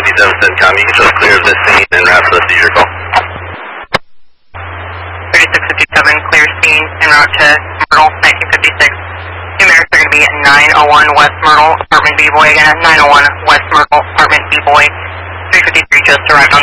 357 CENTCOM, you can show us clear of this scene and route to the seizure call. 3657, clear scene en route to Myrtle, 1956. Numerics are going to be 901 West Myrtle, apartment B-Boy again, 901 West Myrtle, apartment B-Boy, 353 just arrived.